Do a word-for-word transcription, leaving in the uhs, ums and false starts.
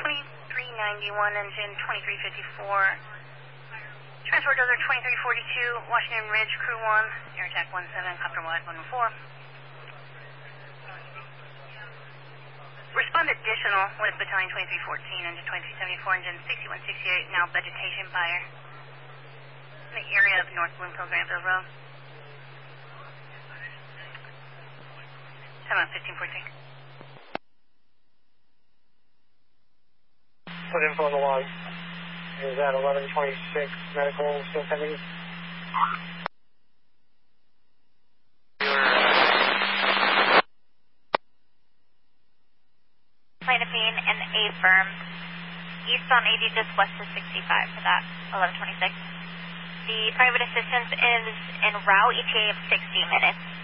twenty-three ninety-one, engine twenty-three fifty-four. Transport Desert twenty-three forty-two, Washington Ridge, Crew one, Air Attack one seven, Copter Wide one four. Respond additional with Battalion twenty-three fourteen, engine twenty-three seventy-four, engine sixty-one sixty-eight, now vegetation fire. In the area of North Bloomfield, Granville Road. seven fifteen fourteen. Put info on the log. Is that eleven twenty-six medical still pending? Plane of Bean and A firm. East on eighty, just west of sixty-five for that eleven twenty-six. The private assistance is en route, E T A of sixty minutes.